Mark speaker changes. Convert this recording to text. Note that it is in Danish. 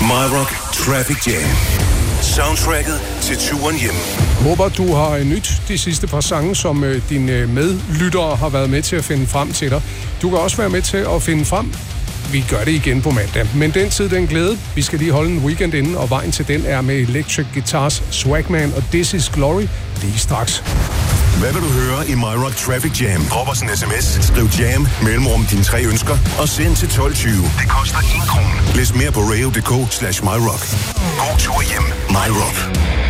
Speaker 1: MyRock Traffic Jam. Soundtracket til turen hjem.
Speaker 2: Håber, du har nyt de sidste par sange, som dine medlyttere har været med til at finde frem til dig. Du kan også være med til at finde frem. Vi gør det igen på mandag. Men den tid, den glæde. Vi skal lige holde en weekend inden, og vejen til den er med Electric Guitars, Swagman og This Is Glory lige straks.
Speaker 1: Hvad vil du høre i MyRock Traffic Jam? Drop os en sms, skriv jam, mellemrum dine 3 ønsker, og send til 12.20. Det koster 1 krone. Læs mere på radio.dk/myrock. God tur hjem. MyRock.